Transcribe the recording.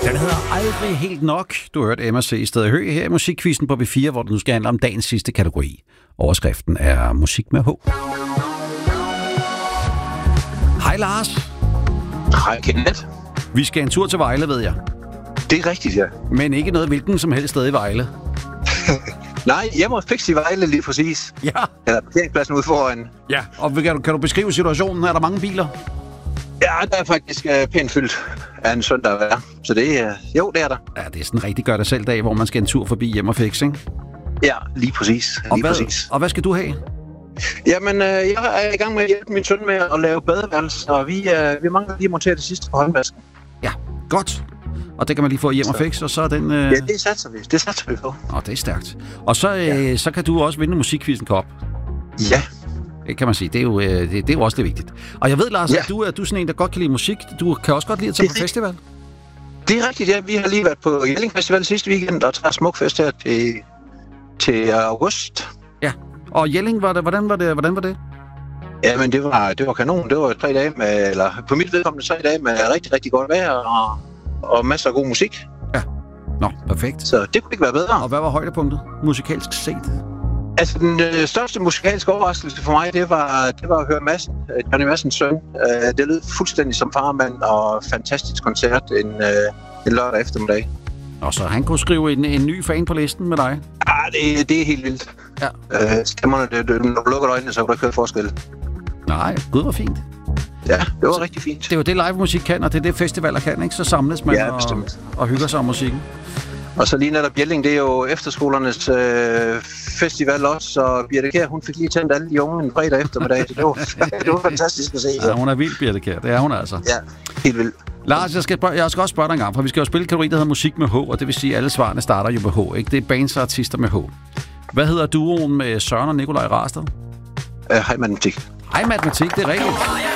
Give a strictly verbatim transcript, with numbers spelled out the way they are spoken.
Den hedder Aldrig Helt Nok. Du har hørt M og C i stedet Hø her i Musikquizzen på B fire, hvor det nu skal handle om dagens sidste kategori. Overskriften er musik med H. Hej Lars. Hej Kenneth. Vi skal en tur til Vejle, ved jeg. Det er rigtigt, ja. Men ikke noget hvilken som helst sted i Vejle. Nej, hjemme og fix i Vejle lige præcis. Ja. Eller parkeringspladsen ude foran. Ja, og kan du, kan du beskrive situationen? Er der mange biler? Ja, der er faktisk uh, pænt fyldt af en søndag at være. Så det er, uh, jo, det er der. Ja, det er sådan en rigtig gør det selv dag, hvor man skal en tur forbi hjem og fix, ikke? Ja, lige præcis. Lige og, hvad, præcis. og hvad skal du have? Jamen, uh, jeg er i gang med at hjælpe min søn med at lave badeværelse, og vi, uh, vi mangler lige at montere det sidste på håndvasken. Ja, godt. Og det kan man lige få hjem og fikse, og så er den... Øh... Ja, det satser vi. Det satser vi på. Åh, det er stærkt. Og så, øh, ja. så kan du også vinde Musikquizzen Cup. Ja. Det kan man sige. Det er jo, øh, det, det er jo også det vigtigt. Og jeg ved, Lars, ja. at du er, du er sådan en, der godt kan lide musik. Du kan også godt lide at tage på festival. Det er rigtigt, ja. Vi har lige været på Jelling Festival sidste weekend, og tager Smukfest her til, til august. Ja. Og Jelling, var det, hvordan var det? Hvordan var det? Jamen, det var, det var kanon. Det var tre dage med, eller på mit vedkommende tre dage med rigtig, rigtig godt vejr og, og masser af god musik. Ja. Nå, perfekt. Så det kunne ikke være bedre. Og hvad var højdepunktet, musikalsk set? Altså, den øh, største musikalske overraskelse for mig, det var, det var at høre Madsen, Johnny Madsens søn. Øh, det lød fuldstændig som farmand, og fantastisk koncert en, øh, en lørdag eftermiddag. Og så han kunne skrive en, en ny fan på listen med dig? Ah, det, det er helt vildt. Ja. Øh, stemmerne, det, det, når du lukker øjnene, så kan du ikke høre forskel. Nej, gud, hvor fint. Ja, det var så, rigtig fint. Det er jo det, live musik kan, og det er det, festivaler kan, ikke? Så samles man ja, og, og hygger sig om musikken. Og så lige netop Jelling, det er jo efterskolernes øh, festival også, så Birte Kjær, hun fik lige tændt alle de unge en fredag eftermiddag, så det var, det var fantastisk at se. Ja, hun er vild, Birte Kjær. Det er hun altså. Ja, helt vildt. Lars, jeg skal, spørge, jeg skal også spørge dig en gang, for vi skal jo spille en kategori, der hedder musik med H, og det vil sige, at alle svarene starter jo med H, ikke? Det er bands og artister med H. Hvad hedder duoen med Søren og Nikolaj Rasted? Øh, Hej Matematik. Hej Matematik, det er rigtigt.